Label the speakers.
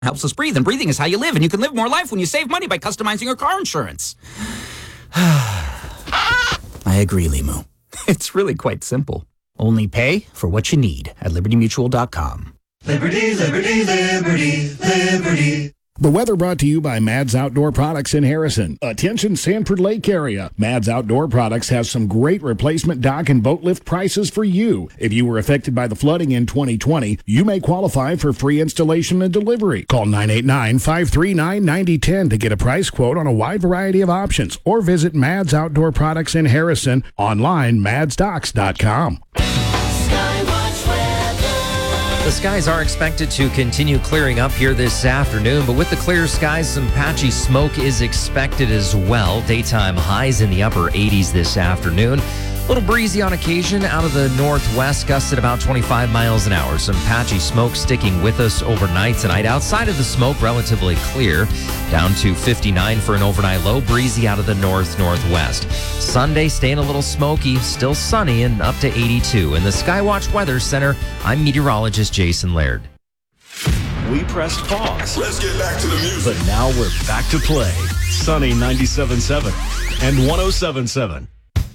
Speaker 1: helps us breathe, and breathing is how you live, and you can live more life when you save money by customizing your car insurance. I agree, Limu. It's really quite simple. Only pay for what you need at LibertyMutual.com.
Speaker 2: Liberty, liberty, liberty, liberty.
Speaker 3: The weather brought to you by Mads Outdoor Products in Harrison. Attention Sanford Lake area. Mads Outdoor Products has some great replacement dock and boat lift prices for you. If you were affected by the flooding in 2020, you may qualify for free installation and delivery. Call 989-539-9010 to get a price quote on a wide variety of options, or visit Mads Outdoor Products in Harrison online, madsdocks.com.
Speaker 4: The skies are expected to continue clearing up here this afternoon, but with the clear skies, some patchy smoke is expected as well. Daytime highs in the upper 80s this afternoon. A little breezy on occasion out of the northwest, gusts at about 25 miles an hour. Some patchy smoke sticking with us overnight tonight. Outside of the smoke, relatively clear, down to 59 for an overnight low, breezy out of the northwest. Sunday staying a little smoky, still sunny and up to 82. In the Skywatch Weather Center, I'm meteorologist Jason Laird.
Speaker 5: We pressed pause.
Speaker 6: Let's get back to the music.
Speaker 5: But now we're back to play. Sunny 97.7 and 107.7.